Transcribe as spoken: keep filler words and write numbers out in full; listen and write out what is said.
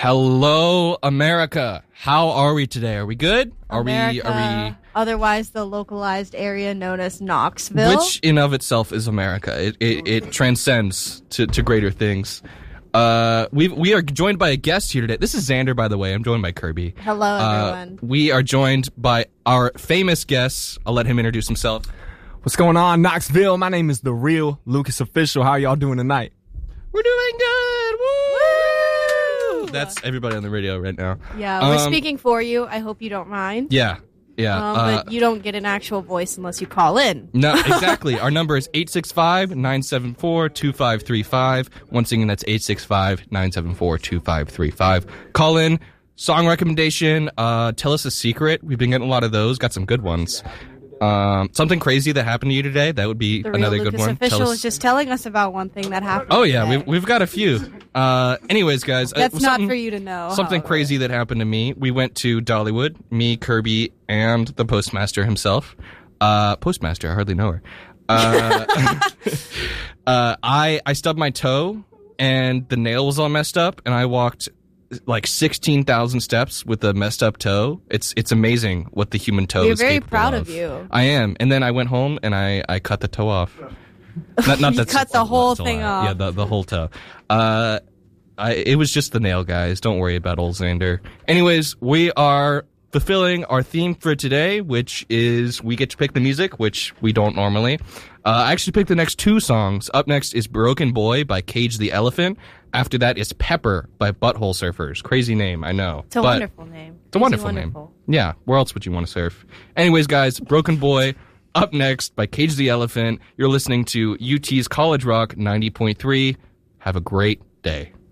Hello, America. How are we today? Are we good? Are America, we? Are we? Otherwise, the localized area known as Knoxville, Which, in of itself, is America. It it, it transcends to, to greater things. Uh, we we are joined by a guest here today. This is Xander, by the way. I'm joined by Kirby. Hello, everyone. Uh, we are joined by our famous guest. I'll let him introduce himself. What's going on, Knoxville? My name is The Real Lucas Official. How y'all doing tonight? We're doing good. Woo! That's everybody on the radio right now. Yeah, we're Um, speaking for you. I hope you don't mind. Yeah, yeah. Um, uh, but you don't get an actual voice unless you call in. No, exactly. Our number is eight six five, nine seven four, two five three five. Once again, that's eight six five, nine seven four, two five three five. Call in, song recommendation, uh, tell us a secret. We've been getting a lot of those. Got some good ones. Um, something crazy that happened to you today. That would be The Real another Lucas good one. Official Tell was us- just telling us about one thing that happened. Oh, yeah. today. We've, we've got a few. Uh, anyways, guys. uh, That's not something- for you to know. Something however. crazy that happened to me. We went to Dollywood, me, Kirby, and the postmaster himself. Uh, postmaster, I hardly know her. Uh, uh, I I stubbed my toe, and the nail was all messed up, and I walked like sixteen thousand steps with a messed up toe. It's it's amazing what the human toe We're is very capable proud of. of you. I am. And then I went home, and I, I cut the toe off. Not, not You that's- cut the whole that's a thing lie. off. Yeah, the, the whole toe. Uh, I, it was just the nail, guys. Don't worry about old Xander. Anyways, we are fulfilling our theme for today, which is we get to pick the music, which we don't normally. Uh, I actually picked the next two songs. Up next is Broken Boy by Cage the Elephant. After that is Pepper by Butthole Surfers. Crazy name, I know. It's a but wonderful name. It's a wonderful, wonderful name. Yeah, where else would you want to surf? Anyways, guys, Broken Boy, up next by Cage the Elephant. You're listening to U T's College Rock ninety point three. Have a great day.